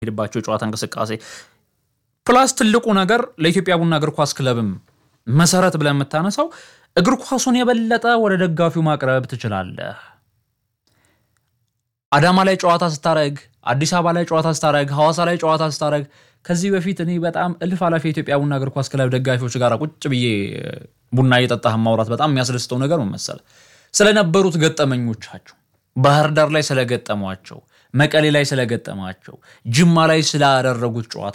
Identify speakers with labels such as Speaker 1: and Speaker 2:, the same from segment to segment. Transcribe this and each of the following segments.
Speaker 1: ሄድባቸው ጨዋታ እንቅስቃሴ ፕላስ ትልቁ ነገር ለኢትዮጵያ ቡና እግር ኳስ ክለብም መሰረት ብለን መታነሳው እግር ኳሱን የበለጠ ወደ ደጋፊው ማቅረብ ትችላለህ። አዳማ ላይ ጨዋታ ስታረግ፣ አዲስ አበባ ላይ ጨዋታ ስታረግ፣ ሐዋሳ ላይ ጨዋታ ስታረግ ከዚህ በፊት እኔ በጣም እልፍ አላፊ የኢትዮጵያ ቡና እግር ኳስ ክለብ ደጋፊዎች ጋር ቁጭ ብዬ ቡና እየጠጣህ ማውራት በጣም የሚያስደስተው ነገር ምን መሰለህ? ስለነበሩት ገጠመኞቻቸው፣ ባህር ዳር ላይ ስለገጠሟቸው፣ መቀሌ ላይ ስለገጠማቸው፣ ጅማ ላይ ስላደረጉት ጨዋታ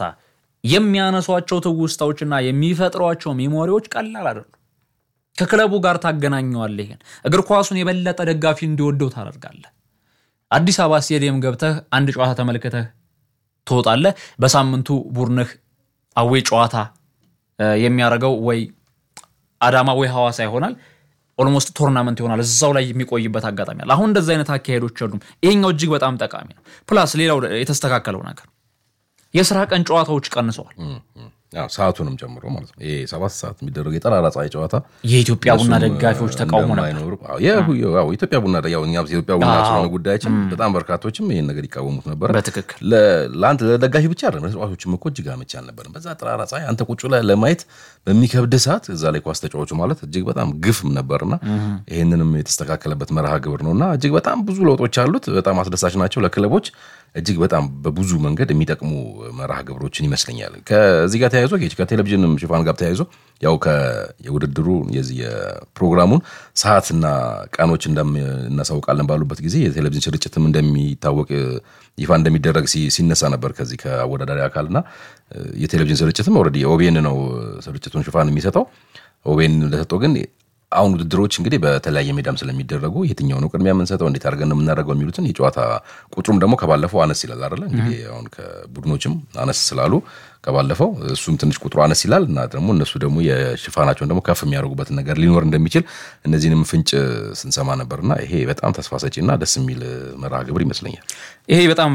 Speaker 1: የሚያነሷቸው ትውስታዎችና የሚፈጥሯቸው ሜሞሪዎች ቀላል አይደሉም። ከክለቡ ጋር ታገናኘዋለህ። ይሄን እግር ኳሱን የበለጠ ደጋፊ እንዲወደው ታደርጋለህ። አዲስ አበባ ስቴዲየም ገብተህ አንድ ጨዋታ ተመልክተህ ትወጣለህ። በሳምንቱ ቡድንህ አዌ ጨዋታ የሚያደርገው ወይ አዳማ ወይ ሐዋሳ ይሆናል። ኦልሞስት ቶርናመንት ይሆናል። እዛው ላይ የሚቆይበት አጋጣሚ አለ። አሁን እንደዛ አይነት አካሄዶች አሉ። ይሄኛው እጅግ በጣም ጠቃሚ ነው። ፕላስ ሌላው የተስተካከለው ነገር የሥራ ቀን ጨዋታዎች ቀንሰዋል።
Speaker 2: ሰዓቱንም ጨምሮ ማለት ነው። ይሄ 7 ሰዓት የሚደረግ የጠራራ ፀሐይ ጨዋታ
Speaker 1: የኢትዮጵያ ቡና ደጋፊዎች ተቃውሞ ነበር።
Speaker 2: ያው ኢትዮጵያ ቡና ያው እኛም ኢትዮጵያ ቡና ስለሆነ ጉዳያችን በጣም በርካቶችም ይሄን ነገር ይቃወሙት ነበር።
Speaker 1: በትክክል
Speaker 2: ለአንተ ለደጋፊ ብቻ አይደለም፣ ተጫዋቾችም እኮ እጅግ አመቺ አልነበረም። በዛ ጠራራ ፀሐይ አንተ ቁጭ ላይ ለማየት በሚከብድ ሰዓት እዛ ላይ ኳስ ተጫዋቹ ማለት እጅግ በጣም ግፍም ነበርና ይሄንንም የተስተካከለበት መርሃ ግብር ነውና እጅግ በጣም ብዙ ለውጦች አሉት። በጣም አስደሳች ናቸው ለክለቦች እጅግ በጣም በብዙ መንገድ የሚጠቅሙ መርሃ ግብሮችን ይመስለኛል። ከዚህ ጋር ተያይዞ ከቴሌቪዥንም ሽፋን ጋር ተያይዞ ያው የውድድሩ የዚህ የፕሮግራሙን ሰዓትና ቀኖች እናሳውቃለን ባሉበት ጊዜ የቴሌቪዥን ስርጭትም እንደሚታወቅ ይፋ እንደሚደረግ ሲነሳ ነበር ከዚህ ከአወዳዳሪ አካልና የቴሌቪዥን ስርጭትም ኦሬዲ ኦቤን ነው ስርጭቱን ሽፋን የሚሰጠው። ኦቤን እንደሰጠው ግን አሁን ውድድሮች እንግዲህ በተለያየ ሜዳም ስለሚደረጉ የትኛው ነው ቅድሚያ የምንሰጠው እንዴት አድርገን ነው የምናደርገው የሚሉትን የጨዋታ ቁጥሩም ደግሞ ከባለፈው አነስ ይላል አይደል? እንግዲህ አሁን ከቡድኖችም አነስ ስላሉ ከባለፈው እሱም ትንሽ ቁጥሩ አነስ ይላል እና ደግሞ እነሱ ደግሞ የሽፋናቸውን ደግሞ ከፍ የሚያደርጉበት ነገር ሊኖር እንደሚችል እነዚህንም ፍንጭ ስንሰማ ነበርና ይሄ በጣም ተስፋ ሰጪና ደስ የሚል መርሃ ግብር ይመስለኛል።
Speaker 1: ይሄ በጣም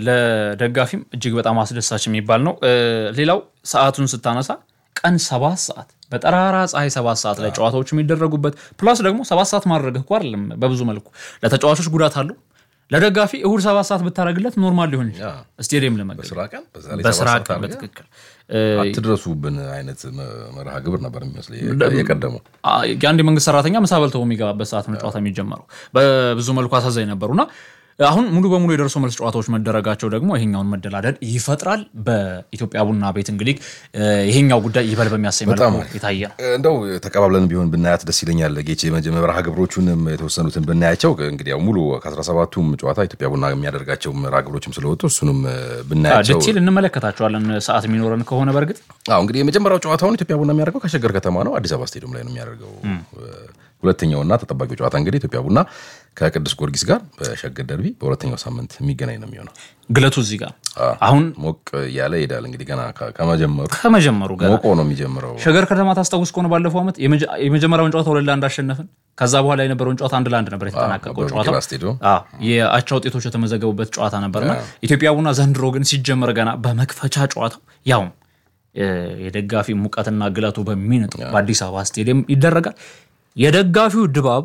Speaker 1: ለደጋፊም እጅግ በጣም አስደሳች የሚባል ነው። ሌላው ሰዓቱን ስታነሳ ቀን 7 ሰዓት በጠራራ ፀሐይ 7 ሰዓት ላይ ጨዋታዎች የሚደረጉበት ፕላስ ደግሞ 7 ሰዓት ማድረግ እኮ አይደለም በብዙ መልኩ ለተጫዋቾች ጉዳት አለው። ለደጋፊ እሁድ 7 ሰዓት ብታረግለት ኖርማል ሊሆን ይችላል። ስቴዲየም ለመግባት በስራ ቀን በትክክል
Speaker 2: አትድረሱብን አይነት መርሃ ግብር ነበር የሚመስለኝ የቀደመው።
Speaker 1: የአንድ መንግስት ሰራተኛ ምሳ በልተው የሚገባበት ሰዓት ነው ጨዋታ የሚጀምረው። በብዙ መልኩ አሳዛኝ ነበሩና አሁን ሙሉ በሙሉ የደርሶ መልስ ጨዋታዎች መደረጋቸው ደግሞ ይሄኛውን መደላደል ይፈጥራል። በኢትዮጵያ ቡና ቤት እንግዲህ ይሄኛው ጉዳይ ይበል በሚያሰኝ መልኩ የታየ ነው።
Speaker 2: እንደው ተቀባብለን ቢሆን ብናያት ደስ ይለኛል። ጌቼ መርሃ ግብሮቹንም የተወሰኑትን ብናያቸው እንግዲህ ያው ሙሉ ከ17ቱም ጨዋታ ኢትዮጵያ ቡና የሚያደርጋቸው መርሃ ግብሮችም ስለወጡ እሱንም ብናያቸው
Speaker 1: ደስ እንመለከታቸዋለን ሰዓት የሚኖረን ከሆነ። በርግጥ
Speaker 2: እንግዲህ የመጀመሪያው ጨዋታውን ኢትዮጵያ ቡና የሚያደርገው ከሸገር ከተማ ነው፣ አዲስ አበባ ስቴዲየም ላይ ነው የሚያደርገው። ሁለተኛውና ተጠባቂው ጨዋታ እንግዲህ ኢትዮጵያ ቡና ከቅዱስ ጊዮርጊስ ጋር በሸገር ደርቢ በሁለተኛው ሳምንት የሚገናኝ ነው የሚሆነው።
Speaker 1: ግለቱ እዚህ ጋር አሁን
Speaker 2: ሞቅ ያለ ይሄዳል እንግዲህ ገና
Speaker 1: ከመጀመሩ ጋር
Speaker 2: ሞቆ ነው የሚጀምረው።
Speaker 1: ሸገር ከተማ ታስታውስ ከሆነ ባለፈው ዓመት የመጀመሪያውን ጨዋታ 2-1 አሸነፈን። ከዛ በኋላ የነበረውን ጨዋታ 1-1 ነበር የተጠናቀቀው ጨዋታው። የአቻ ውጤቶች የተመዘገቡበት ጨዋታ ነበርና ኢትዮጵያ ቡና ዘንድሮ ግን ሲጀመር ገና በመክፈቻ ጨዋታው ያው የደጋፊ ሙቀትና ግለቱ በሚነጥ በአዲስ አበባ ስቴዲየም ይደረጋል። የደጋፊው ድባብ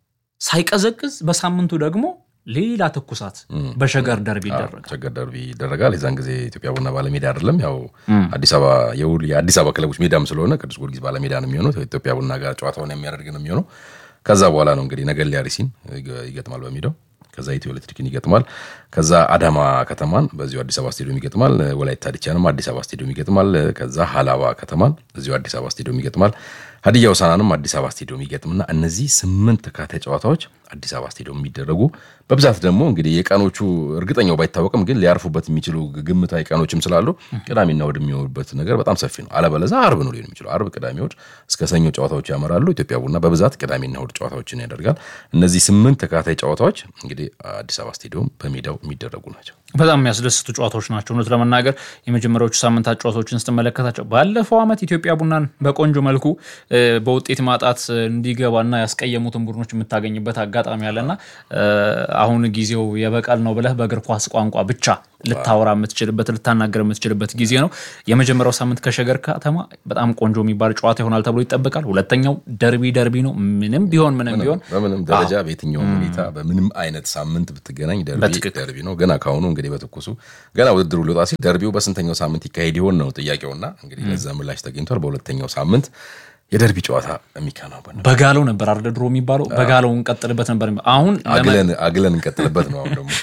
Speaker 1: ሳይቀዘቅዝ በሳምንቱ ደግሞ ሌላ ትኩሳት በሸገር ደርቢ ይደረጋል።
Speaker 2: ሸገር ደርቢ ይደረጋል። የዛን ጊዜ ኢትዮጵያ ቡና ባለሜዳ አይደለም፣ ያው አዲስ አበባ የአዲስ አበባ ክለቦች ሜዳም ስለሆነ ቅዱስ ጊዮርጊስ ባለሜዳ ነው የሚሆነው። ኢትዮጵያ ቡና ጋር ጨዋታውን የሚያደርግ ነው የሚሆነው። ከዛ በኋላ ነው እንግዲህ ነገሌ አርሲን ይገጥማል በሜዳው። ከዛ ኢትዮ ኤሌክትሪክን ይገጥማል። ከዛ አዳማ ከተማን በዚሁ አዲስ አበባ ስቴዲየም ይገጥማል። ወላይታ ዲቻንም አዲስ አበባ ስቴዲየም ይገጥማል። ከዛ ሀላባ ከተማን በዚሁ አዲስ አበባ ስቴዲየም ይገጥማል። ሀዲያ ሆሳዕናንም አዲስ አበባ ስቴዲየም ይገጥምና እነዚህ 8 ተከታታይ ጨዋታዎች አዲስ አበባ ስቴዲየም የሚደረጉ በብዛት ደግሞ እንግዲህ የቀኖቹ እርግጠኛው ባይታወቅም ግን ሊያርፉበት የሚችሉ ግምታዊ ቀኖችም ስላሉ ቅዳሜና እሑድ የሚሆኑበት ነገር በጣም ሰፊ ነው። አለበለዚያ አርብ ነው ሊሆን የሚችለው። አርብ ቅዳሜ እሑድ እስከ ሰኞ ጨዋታዎች ያመራሉ። ኢትዮጵያ ቡና በብዛት ቅዳሜና እሑድ ጨዋታዎችን ያደርጋል። እነዚህ 8 ተከታታይ ጨዋታዎች እንግዲህ አዲስ አበባ ስቴዲየም በሜዳው የሚደረጉ ናቸው።
Speaker 1: በጣም የሚያስደስቱ ጨዋታዎች ናቸው። እውነት ለመናገር የመጀመሪያዎቹ ሳምንታት ጨዋታዎችን ስትመለከታቸው ባለፈው ዓመት ኢትዮጵያ ቡናን በቆንጆ መልኩ በውጤት ማጣት እንዲገባና ያስቀየሙትን ቡድኖች የምታገኝበት አጋጣሚ ያለና አሁን ጊዜው የበቀል ነው ብለህ በእግር ኳስ ቋንቋ ብቻ ልታወራ የምትችልበት ልታናገር የምትችልበት ጊዜ ነው። የመጀመሪያው ሳምንት ከሸገር ከተማ በጣም ቆንጆ የሚባል ጨዋታ ይሆናል ተብሎ ይጠበቃል። ሁለተኛው ደርቢ ነው። ምንም ቢሆን
Speaker 2: በምንም ደረጃ በየትኛው ሁኔታ በምንም አይነት ሳምንት ብትገናኝ ደርቢ ነው። ገና ካሁኑ እንግዲህ በትኩሱ ገና ውድድሩ ሊወጣ ሲል ደርቢው በስንተኛው ሳምንት ይካሄድ ይሆን ነው ጥያቄውና እንግዲህ ለዛ ምላሽ ተገኝቷል። በሁለተኛው ሳምንት የደርቢ ጨዋታ የሚካናበን
Speaker 1: በጋለው ነበር አይደል ድሮ የሚባለው በጋለው እንቀጥልበት ነበር። አሁን
Speaker 2: አግለን እንቀጥልበት ነው። አሁን ደግሞ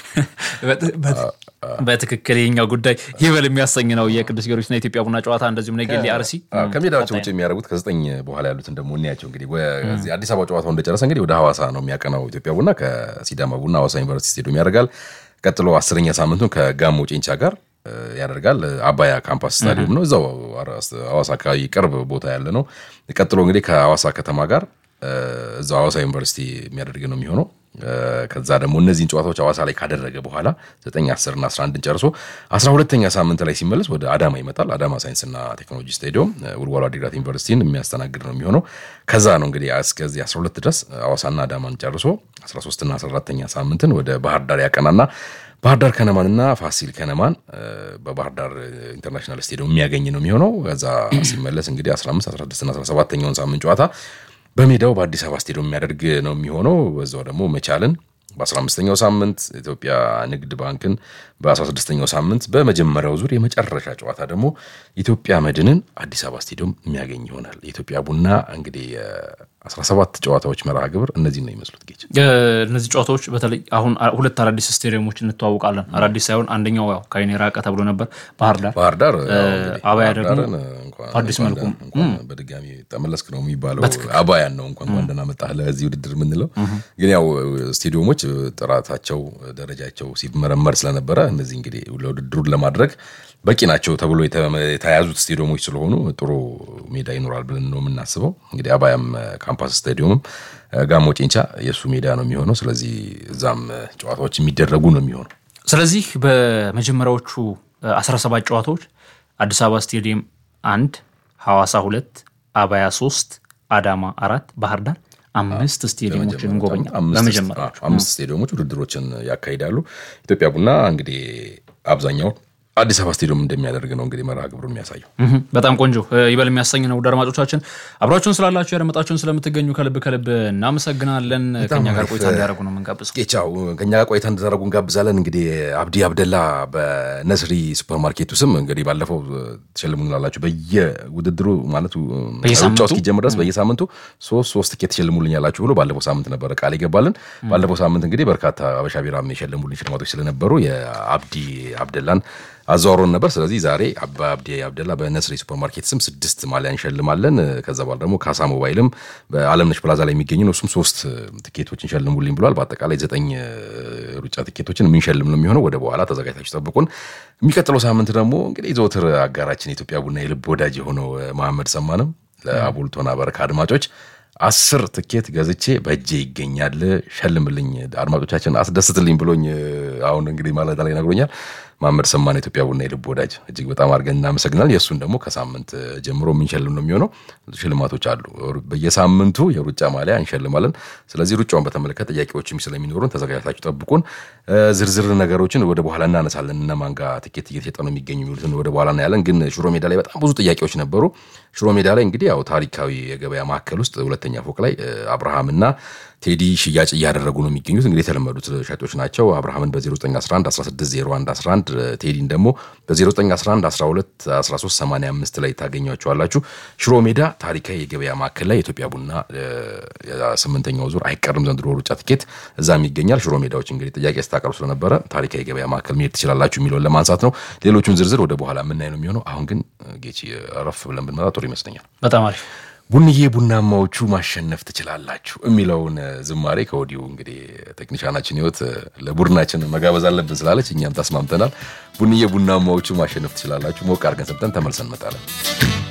Speaker 1: በትክክል የኛው ጉዳይ ይበል የሚያሰኝ ነው። የቅዱስ ጊዮርጊስና የኢትዮጵያ ቡና ጨዋታ እንደዚሁም ነገ አርሲ
Speaker 2: ከሜዳቸው ውጭ የሚያደርጉት ከ9 በኋላ ያሉትን ደግሞ እንያቸው። እንግዲህ ወዚህ አዲስ አበባ ጨዋታው እንደጨረሰ እንግዲህ ወደ ሐዋሳ ነው የሚያቀናው ኢትዮጵያ ቡና ከሲዳማ ቡና ሐዋሳ ዩኒቨርሲቲ ስቴዲየም ያደርጋል። ቀጥሎ 10ኛ ሳምንቱን ከጋሞ ጭንቻ ጋር ያደርጋል። አባያ ካምፓስ ስታዲየም ነው እዛው ሐዋሳ አካባቢ ቅርብ ቦታ ያለ ነው። ቀጥሎ እንግዲህ ከሐዋሳ ከተማ ጋር እዛው ሐዋሳ ዩኒቨርሲቲ የሚያደርግ ነው የሚሆነው። ከዛ ደግሞ እነዚህን ጨዋታዎች ሐዋሳ ላይ ካደረገ በኋላ 9 10 እና 11 ጨርሶ 12ኛ ሳምንት ላይ ሲመለስ ወደ አዳማ ይመጣል። አዳማ ሳይንስና ቴክኖሎጂ ስታዲየም ወልዋሎ ዓዲግራት ዩኒቨርሲቲን የሚያስተናግድ ነው የሚሆነው። ከዛ ነው እንግዲህ እስከዚህ 12 ድረስ ሐዋሳና አዳማን ጨርሶ 13 እና 14ኛ ሳምንትን ወደ ባህር ዳር ያቀናና ባህር ዳር ከነማንና ፋሲል ከነማን በባህር ዳር ኢንተርናሽናል ስቴዲየም የሚያገኝ ነው የሚሆነው። ከዛ ሲመለስ እንግዲህ 15 16 እና 17ኛውን ሳምንት ጨዋታ በሜዳው በአዲስ አበባ ስቴዲየም የሚያደርግ ነው የሚሆነው። በዛው ደግሞ መቻልን በ15ኛው ሳምንት ኢትዮጵያ ንግድ ባንክን በ16ኛው ሳምንት በመጀመሪያው ዙር የመጨረሻ ጨዋታ ደግሞ ኢትዮጵያ መድንን አዲስ አበባ ስቴዲየም የሚያገኝ ይሆናል። የኢትዮጵያ ቡና እንግዲህ 17 ጨዋታዎች መርሃ ግብር እነዚህ ነው የሚመስሉት። ጌች
Speaker 1: እነዚህ ጨዋታዎች በተለይ አሁን ሁለት አዳዲስ ስቴዲየሞች እንተዋወቃለን። አዳዲስ ሳይሆን አንደኛው ያው ከአይኔ ራቀ ተብሎ ነበር ባህር ዳር አባያ ደግሞ አዲስ መልኩ
Speaker 2: በድጋሚ ተመለስክ ነው የሚባለው። አባያን ነው እንኳን ደህና መጣህ ለዚህ ውድድር የምንለው። ግን ያው ስቴዲየሞች ጥራታቸው ደረጃቸው ሲመረመር ስለነበረ እነዚህ እንግዲህ ለውድድሩን ለማድረግ በቂ ናቸው ተብሎ የተያዙት ስቴዲየሞች ስለሆኑ ጥሩ ሜዳ ይኖራል ብለን ነው የምናስበው። እንግዲህ አባያም ካምፓስ ስታዲየም ጋሞ ጭንቻ የሱ ሜዳ ነው የሚሆነው። ስለዚህ እዛም ጨዋታዎች የሚደረጉ ነው የሚሆነው።
Speaker 1: ስለዚህ በመጀመሪያዎቹ 17 ጨዋታዎች አዲስ አበባ ስታዲየም 1 ሐዋሳ 2 አባያ 3 አዳማ 4 ባህር ዳር 5 ስታዲየሞችን እንጎበኛለን። በመጀመሪያዎቹ
Speaker 2: 5 ስታዲየሞች ውድድሮችን ያካሂዳሉ። ኢትዮጵያ ቡና እንግዲህ አብዛኛው አዲስ አበባ ስቴዲየም እንደሚያደርግ ነው እንግዲህ መርሃ ግብሩ የሚያሳየው።
Speaker 1: በጣም ቆንጆ ይበል የሚያሰኝ ነው። አድማጮቻችን አብራችሁን ስላላችሁ ያደመጣችሁን ስለምትገኙ ከልብ እናመሰግናለን። ከኛ ጋር ቆይታ እንዲያደርጉ ነው የምንጋብዘው።
Speaker 2: ጌቻው ከኛ ጋር ቆይታ እንዲያደርጉ እንጋብዛለን። እንግዲህ አብዲ አብደላ በነስሪ ሱፐርማርኬት ውስጥ እንግዲህ ባለፈው ተሸልሙልናላችሁ በየውድድሩ ማለት ሩጫው እስኪጀምር ድረስ በየሳምንቱ 3 ትኬት ተሸልሙልኛላችሁ ብሎ ባለፈው ሳምንት ነበር ቃል ይገባልን። ባለፈው ሳምንት እንግዲህ በርካታ አበሻ ቢራም የሸለሙልን ሽልማቶች ስለነበሩ የአብዲ አብደላን አዛውሮን ነበር። ስለዚህ ዛሬ አብዲ አብደላ በነስሪ ሱፐርማርኬት ስም 6 ማሊያ እንሸልማለን። ከዛ በኋላ ደግሞ ካሳ ሞባይልም በአለምነሽ ፕላዛ ላይ የሚገኝ ነው። እሱም 3 ትኬቶችን እንሸልሙልኝ ብሏል። በአጠቃላይ 9 ሩጫ ትኬቶችን የምንሸልም ነው የሚሆነው። ወደ በኋላ ተዘጋጅታችሁ ጠብቁን። የሚቀጥለው ሳምንት ደግሞ እንግዲህ ዘወትር አጋራችን የኢትዮጵያ ቡና የልብ ወዳጅ የሆነው መሐመድ ሰማንም ለአቡልቶና በረካ አድማጮች 10 ትኬት ገዝቼ በእጄ ይገኛል ሸልምልኝ አድማጮቻችን አስደስትልኝ ብሎኝ አሁን እንግዲህ ማለዳ ላይ ነግሮኛል። መሐመድ ሰማን ኢትዮጵያ ቡና የልብ ወዳጅ እጅግ በጣም አድርገን እናመሰግናለን። የእሱን ደግሞ ከሳምንት ጀምሮ የምንሸልም ነው የሚሆነው። ሽልማቶች አሉ። በየሳምንቱ የሩጫ ማሊያ እንሸልማለን። ስለዚህ ሩጫውን በተመለከተ ጥያቄዎችም ስለሚኖሩን ተዘጋጅታችሁ ጠብቁን። ዝርዝር ነገሮችን ወደ በኋላ እናነሳለን። እነማን ጋር ትኬት እየተሸጠ ነው የሚገኙ የሚሉትን ወደ በኋላ እናያለን። ግን ሽሮ ሜዳ ላይ በጣም ብዙ ጥያቄዎች ነበሩ። ሽሮ ሜዳ ላይ እንግዲህ ያው ታሪካዊ የገበያ ማዕከል ውስጥ ሁለተኛ ፎቅ ላይ አብርሃምና ቴዲ ሽያጭ እያደረጉ ነው የሚገኙት። እንግዲህ የተለመዱት ሻጮች ናቸው። አብርሃምን በ0911 160111 ቴዲን ደግሞ በ0911 12 1385 ላይ ታገኟቸዋላችሁ። ሽሮ ሜዳ ታሪካዊ የገበያ ማዕከል ላይ የኢትዮጵያ ቡና 8ኛው ዙር አይቀርም ዘንድሮ ሩጫ ትኬት እዛም ይገኛል። ሽሮ ሜዳዎች እንግዲህ ጥያቄ ስታቀርቡ ስለነበረ ታሪካዊ የገበያ ማዕከል መሄድ ትችላላችሁ የሚለውን ለማንሳት ነው። ሌሎቹን ዝርዝር ወደ በኋላ የምናይ ነው የሚሆነው። አሁን ግን ጌቺ ረፍ ብለን ብንመጣ ጥሩ ይመስለኛል።
Speaker 1: በጣም አሪፍ
Speaker 2: ቡንዬ ቡናማዎቹ ማሸነፍ ትችላላችሁ የሚለውን ዝማሬ ከወዲሁ እንግዲህ ቴክኒሻናችን ህይወት ለቡድናችን መጋበዝ አለብን ስላለች እኛም ተስማምተናል። ቡንዬ ቡናማዎቹ ማሸነፍ ትችላላችሁ ሞቅ አድርገን ሰምተን ተመልሰን እንመጣለን።